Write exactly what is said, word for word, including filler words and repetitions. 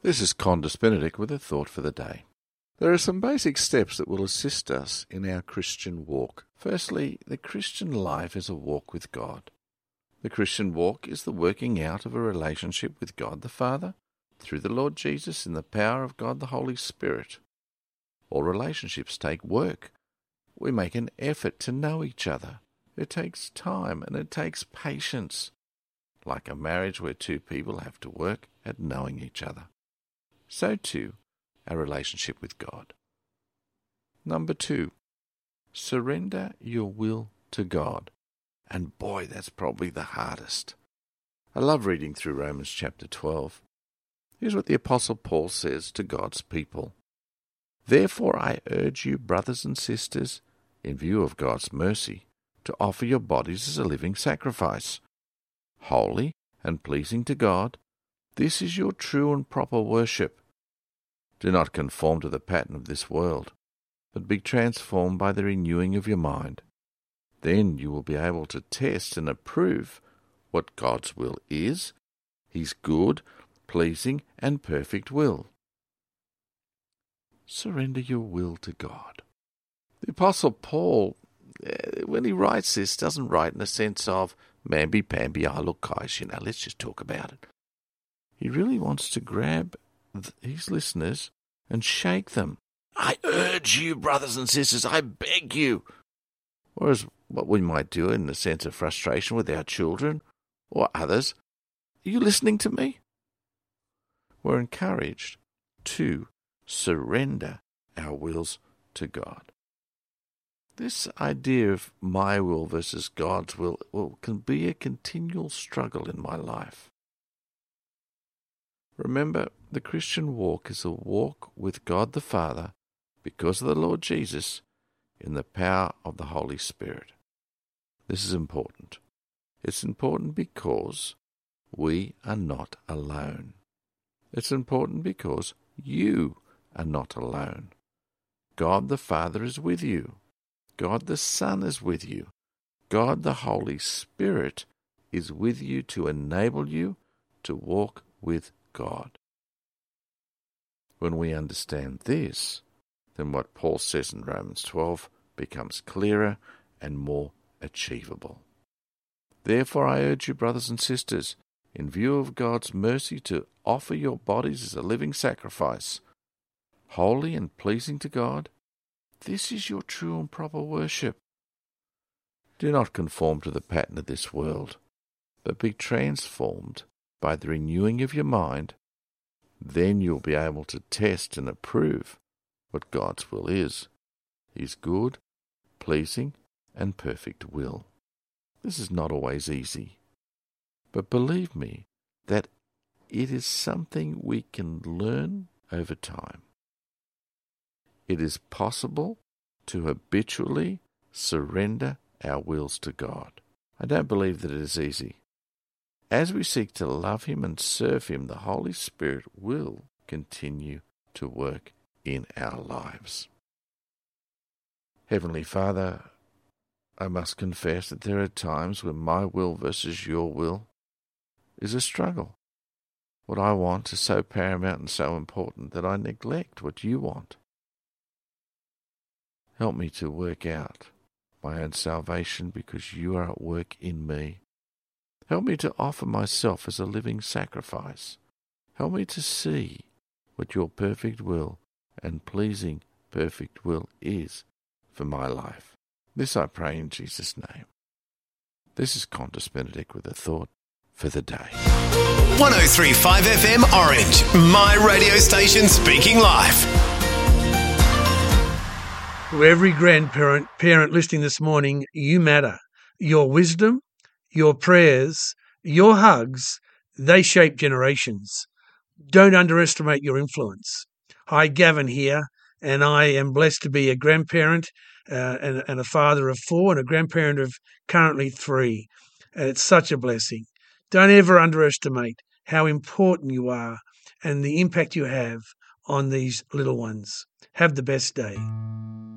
This is Condis Benedict with a thought for the day. There are some basic steps that will assist us in our Christian walk. Firstly, the Christian life is a walk with God. The Christian walk is the working out of a relationship with God the Father through the Lord Jesus in the power of God the Holy Spirit. All relationships take work. We make an effort to know each other. It takes time and it takes patience, like a marriage where two people have to work at knowing each other. So too, our relationship with God. Number two, surrender your will to God. And boy, that's probably the hardest. I love reading through Romans chapter twelve. Here's what the Apostle Paul says to God's people. Therefore I urge you, brothers and sisters, in view of God's mercy, to offer your bodies as a living sacrifice, holy and pleasing to God. This is your true and proper worship. Do not conform to the pattern of this world, but be transformed by the renewing of your mind. Then you will be able to test and approve what God's will is, His good, pleasing, and perfect will. Surrender your will to God. The Apostle Paul, when he writes this, doesn't write in a sense of, mamby-pamby, ah, look, guys, you know, let's just talk about it. He really wants to grab his listeners and shake them. I urge you, brothers and sisters, I beg you. Whereas what we might do in the sense of frustration with our children or others, are you listening to me? We're encouraged to surrender our wills to God. This idea of my will versus God's will, will can be a continual struggle in my life. Remember, the Christian walk is a walk with God the Father because of the Lord Jesus in the power of the Holy Spirit. This is important. It's important because we are not alone. It's important because you are not alone. God the Father is with you. God the Son is with you. God the Holy Spirit is with you to enable you to walk with God. When we understand this, then what Paul says in Romans twelve becomes clearer and more achievable. Therefore I urge you, brothers and sisters, in view of God's mercy, to offer your bodies as a living sacrifice, holy and pleasing to God. This is your true and proper worship. Do not conform to the pattern of this world, but be transformed by the renewing of your mind. Then you'll be able to test and approve what God's will is, His good, pleasing, and perfect will. This is not always easy, but believe me that it is something we can learn over time. It is possible to habitually surrender our wills to God. I don't believe that it is easy. As we seek to love Him and serve Him, the Holy Spirit will continue to work in our lives. Heavenly Father, I must confess that there are times when my will versus your will is a struggle. What I want is so paramount and so important that I neglect what you want. Help me to work out my own salvation because you are at work in me. Help me to offer myself as a living sacrifice. Help me to see what your perfect will and pleasing perfect will is for my life. This I pray in Jesus' name. This is Condis Benedict with a thought for the day. one oh three point five F M Orange, my radio station speaking life. To every grandparent parent listening this morning, you matter. Your wisdom, your prayers, your hugs, they shape generations. Don't underestimate your influence. Hi, Gavin here, and I am blessed to be a grandparent uh, and, and a father of four and a grandparent of currently three. And it's such a blessing. Don't ever underestimate how important you are and the impact you have on these little ones. Have the best day.